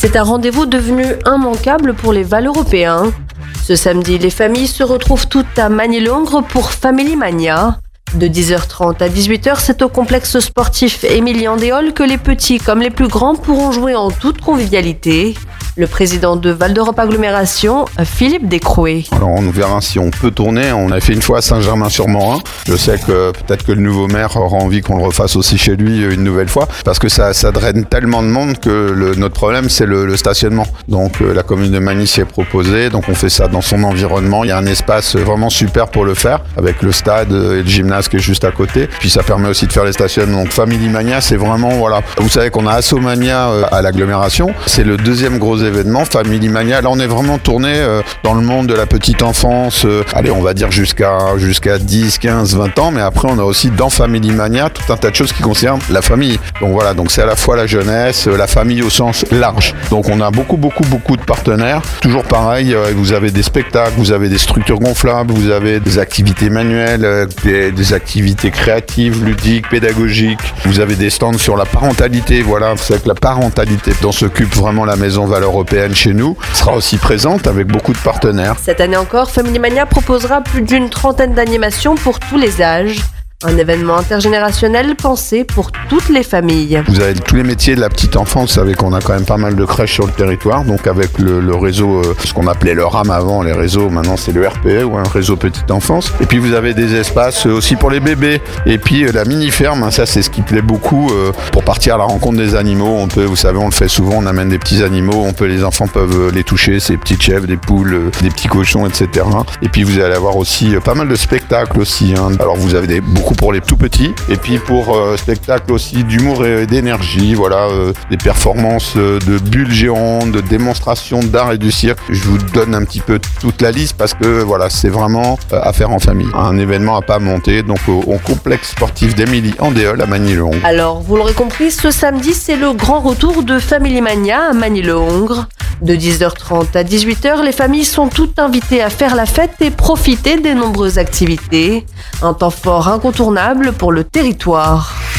C'est un rendez-vous devenu immanquable pour les Val-Européens. Ce samedi, les familles se retrouvent toutes à Magny-Longres pour Family Mania. De 10h30 à 18h, c'est au complexe sportif Émilien-Déol que les petits comme les plus grands pourront jouer en toute convivialité. Le président de Val d'Europe Agglomération, Philippe Descrouet. Alors on verra si on peut tourner. On a fait une fois à Saint-Germain-sur-Morin. Je sais que peut-être que le nouveau maire aura envie qu'on le refasse aussi chez lui une nouvelle fois, parce que ça draine tellement de monde que notre problème c'est le stationnement. Donc la commune de Magny s'y est proposée, donc on fait ça dans son environnement. Il y a un espace vraiment super pour le faire, avec le stade et le gymnase qui est juste à côté. Puis ça permet aussi de faire les stationnements. Donc Family Mania, c'est vraiment, voilà. Vous savez qu'on a Assomania à l'agglomération. C'est le deuxième gros événement, Family Mania. Là, on est vraiment tourné dans le monde de la petite enfance. Allez, on va dire jusqu'à 10, 15, 20 ans. Mais après, on a aussi dans Family Mania tout un tas de choses qui concernent la famille. Donc voilà, donc c'est à la fois la jeunesse, la famille au sens large. Donc on a beaucoup de partenaires. Toujours pareil, vous avez des spectacles, vous avez des structures gonflables, vous avez des activités manuelles, des activités créatives, ludiques, pédagogiques. Vous avez des stands sur la parentalité. Voilà, c'est que la parentalité dont s'occupe vraiment la maison Val-Européenne chez nous sera aussi présente avec beaucoup de partenaires. Cette année encore, Family Mania proposera plus d'une trentaine d'animations pour tous les âges. Un événement intergénérationnel pensé pour toutes les familles. Vous avez tous les métiers de la petite enfance. Vous savez qu'on a quand même pas mal de crèches sur le territoire. Donc avec le réseau, ce qu'on appelait le RAM avant, les réseaux, maintenant c'est le RPE ou un réseau petite enfance. Et puis vous avez des espaces aussi pour les bébés. Et puis la mini-ferme, ça c'est ce qui plaît beaucoup pour partir à la rencontre des animaux. On peut, vous savez, on le fait souvent, on amène des petits animaux. Les enfants peuvent les toucher, ces petites chèvres, des poules, des petits cochons, etc. Et puis vous allez avoir aussi pas mal de spectacles aussi. Alors vous avez beaucoup pour les tout petits, et puis pour spectacle aussi d'humour et d'énergie, voilà, des performances de bulles géantes, de démonstrations d'art et du cirque. Je vous donne un petit peu toute la liste parce que voilà, c'est vraiment à faire en famille. Un événement à pas monter, donc au complexe sportif d'Émilien-Déol à Magny-Longres. Alors, vous l'aurez compris, ce samedi, c'est le grand retour de Family Mania à Magny-Longres. De 10h30 à 18h, les familles sont toutes invitées à faire la fête et profiter des nombreuses activités. Un temps fort incontournable pour le territoire.